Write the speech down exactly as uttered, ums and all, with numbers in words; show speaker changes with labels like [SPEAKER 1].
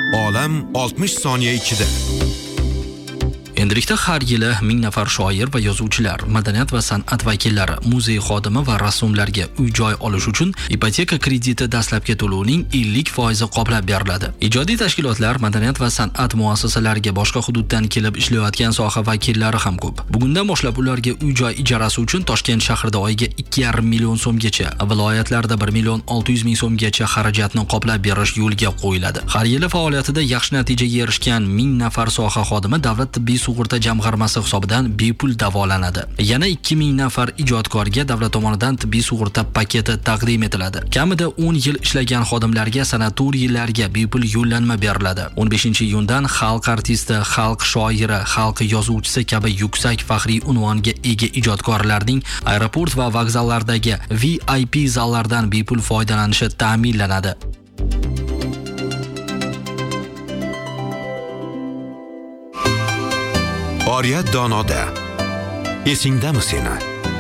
[SPEAKER 1] Olam oltmish soniya ichida.
[SPEAKER 2] Endilikda har yili ming nafar shoir va yozuvchilar, madaniyat va san'at vakillari, muzey xodimi va rassomlarga uy-joy olish uchun ipoteka krediti dastlabki to'lovining ellik foizi qoplab beriladi. Ijodiy tashkilotlar, madaniyat va san'at muassasalariga boshqa hududdan kelib ishlayotgan soha vakillari ham ko'p. Bugundan boshlab ularga uy-joy ijarasi uchun Toshkent shahrida oyiga ikki yarim million so'mgacha, viloyatlarda bir million olti yuz ming so'mgacha xarajatni qoplab berish yo'lga qo'yiladi. Har yili faoliyatida yaxshi natijaga erishgan ming nafar soha xodimi davlat tibbiy sug'urta jamg'armasi hisobidan bepul davolanadi. Yana ikki ming nafar ijodkorga davlat tomonidan tibbiy sug'urta paketi taqdim etiladi. Kamida o'n yil ishlagan xodimlarga sanatoriylarga bepul yo'llanma beriladi. o'n beshinchi iyundan xalq artisti, xalq shoiri, xalq yozuvchisi kabi yuksak faxriy unvonga ega ijodkorlarning aeroport va vokzallardagi V I P zallardan bepul foydalanishi ta'minlanadi.
[SPEAKER 1] Oriyat donoda. Esingdami seni?